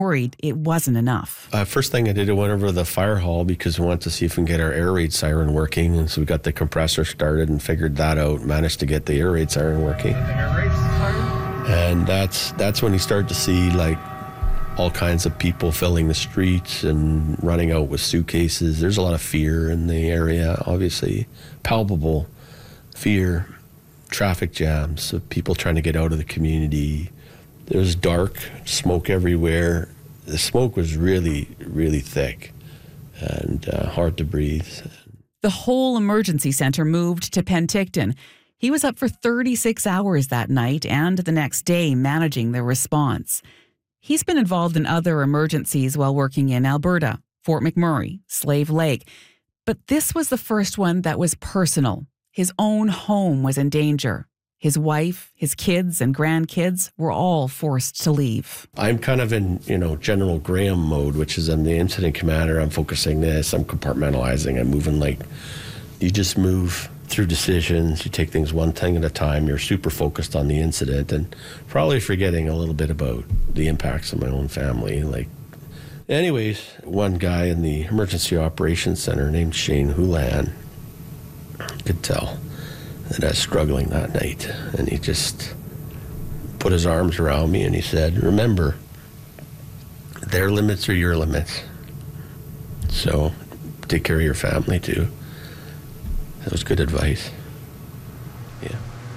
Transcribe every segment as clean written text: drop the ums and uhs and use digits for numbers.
worried it wasn't enough. First thing I did, I went over to the fire hall because we wanted to see if we can get our air raid siren working. And so we got the compressor started and figured that out, managed to get the air raid siren working. And that's when you start to see like all kinds of people filling the streets and running out with suitcases. There's a lot of fear in the area, obviously. Palpable fear, traffic jams of people trying to get out of the community. It was dark, smoke everywhere. The smoke was really, really thick and hard to breathe. The whole emergency center moved to Penticton. He was up for 36 hours that night and the next day managing the response. He's been involved in other emergencies while working in Alberta, Fort McMurray, Slave Lake. But this was the first one that was personal. His own home was in danger. His wife, his kids, and grandkids were all forced to leave. I'm kind of in, General Graham mode, which is I'm the incident commander. I'm focusing this. I'm compartmentalizing. I'm moving like you just move through decisions. You take things one thing at a time. You're super focused on the incident and probably forgetting a little bit about the impacts of my own family. Anyways, one guy in the emergency operations center named Shane Houlihan could tell that I was struggling that night. And he just put his arms around me and he said, remember, their limits are your limits. So take care of your family too. That was good advice. Yeah.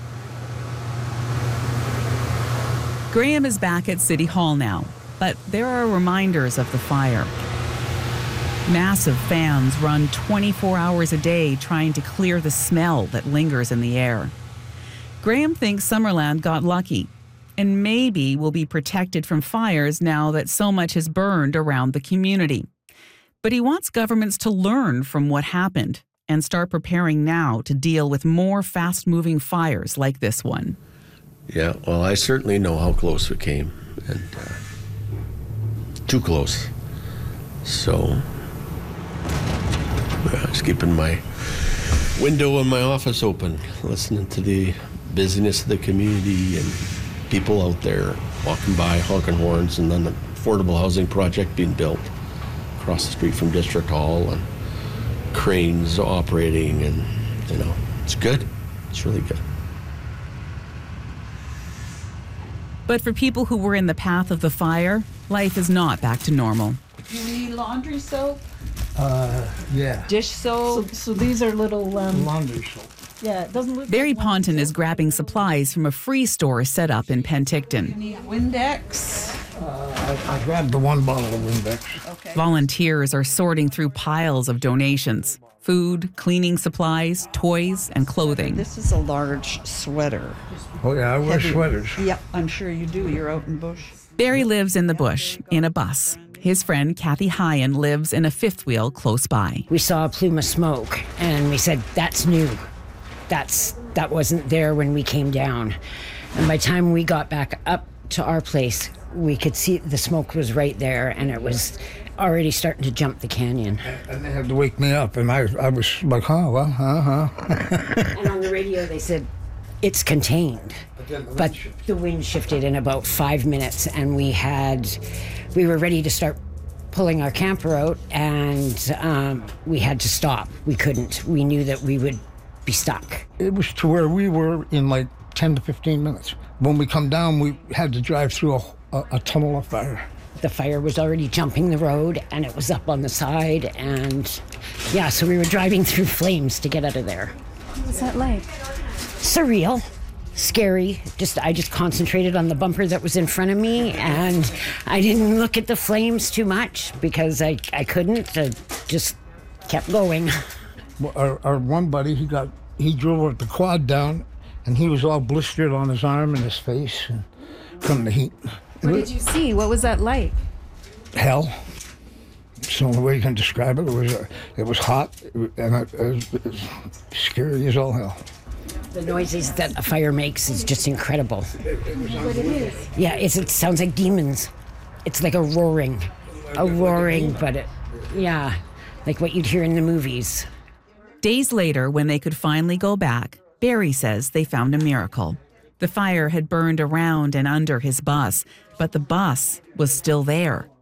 Graham is back at City Hall now, but there are reminders of the fire. Massive fans run 24 hours a day trying to clear the smell that lingers in the air. Graham thinks Summerland got lucky and maybe will be protected from fires now that so much has burned around the community. But he wants governments to learn from what happened and start preparing now to deal with more fast-moving fires like this one. Yeah, well, I certainly know how close we came, and too close. So I was keeping my window in my office open, listening to the busyness of the community and people out there walking by, honking horns, and then the affordable housing project being built across the street from District Hall, and cranes operating, and it's good. It's really good. But for people who were in the path of the fire, life is not back to normal. You need laundry soap? Yeah. Dish soap? So these are little... laundry soap. Yeah, it doesn't look Barry like Ponton is grabbing supplies from a free store set up in You Penticton. need Windex? I grabbed the one bottle of Windex. Okay. Volunteers are sorting through piles of donations: food, cleaning supplies, toys, and clothing. This is a large sweater. Oh, yeah, I wear Heavy. sweaters. Yep, I'm sure you do. You're out in bush. Barry lives in the bush, in a bus. His friend Kathy Hyan lives in a fifth wheel close by. We saw a plume of smoke, and we said, that's new. That wasn't there when we came down. And by the time we got back up to our place, we could see the smoke was right there, and it was already starting to jump the canyon. And they had to wake me up, and I was like, And on the radio, they said, it's contained. But the wind shifted in about 5 minutes, and we were ready to start pulling our camper out, and we had to stop. We couldn't. We knew that we would be stuck. It was to where we were in like 10 to 15 minutes. When we come down, we had to drive through a tunnel of fire. The fire was already jumping the road, and it was up on the side, and yeah, so we were driving through flames to get out of there. What was that like? Surreal, scary. I just concentrated on the bumper that was in front of me, and I didn't look at the flames too much because I couldn't. I just kept going. Well, our one buddy, he drove the quad down, and he was all blistered on his arm and his face from the heat. What did you see? What was that like? Hell. It's the only way you can describe it. It was hot, and it was scary as all hell. The noises that a fire makes is just incredible. What it is? Yeah, it sounds like demons. It's like a roaring, but like what you'd hear in the movies. Days later, when they could finally go back, Barry says they found a miracle. The fire had burned around and under his bus, but the bus was still there.